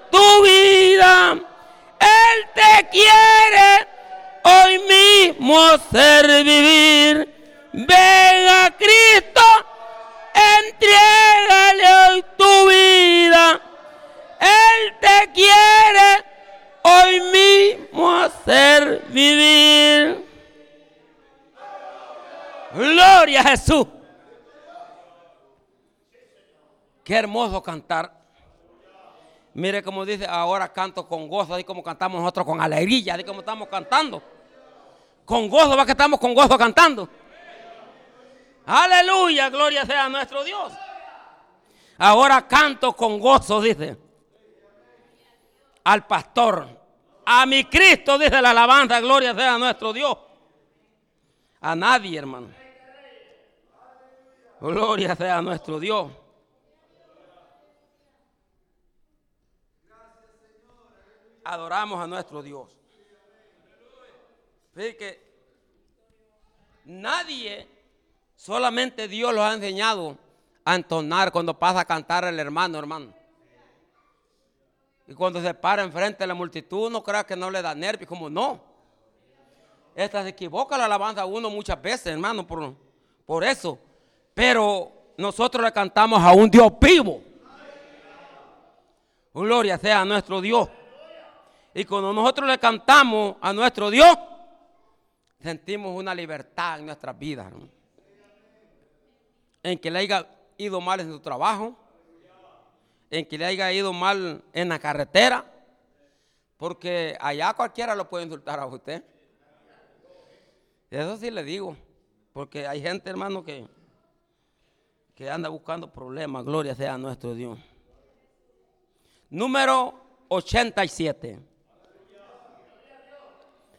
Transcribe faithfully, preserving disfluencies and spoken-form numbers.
tu vida. Él te quiere hoy mismo hacer vivir. Ven a Cristo, entrégale hoy tu vida. Él te quiere hoy mismo hacer vivir. Gloria a Jesús. Qué hermoso cantar. Mire como dice, ahora canto con gozo, así como cantamos nosotros con alegría, así como estamos cantando. Con gozo, va que estamos con gozo cantando. Aleluya, gloria sea a nuestro Dios. Ahora canto con gozo, dice. Al pastor, a mi Cristo, dice la alabanza, gloria sea a nuestro Dios. A nadie, hermano. Gloria sea a nuestro Dios. Adoramos a nuestro Dios. Fíjate que nadie, solamente Dios los ha enseñado a entonar cuando pasa a cantar el hermano, hermano. Y cuando se para enfrente de la multitud, no crea que no le da nervios, como no. Esta se equivoca la alabanza a uno muchas veces, hermano, por, por eso. Pero nosotros le cantamos a un Dios vivo. Gloria sea a nuestro Dios. Y cuando nosotros le cantamos a nuestro Dios, sentimos una libertad en nuestras vidas, ¿no? En que le haya ido mal en su trabajo, en que le haya ido mal en la carretera, porque allá cualquiera lo puede insultar a usted. Eso sí le digo, porque hay gente, hermano, que, que anda buscando problemas. Gloria sea a nuestro Dios. Número ochenta y siete.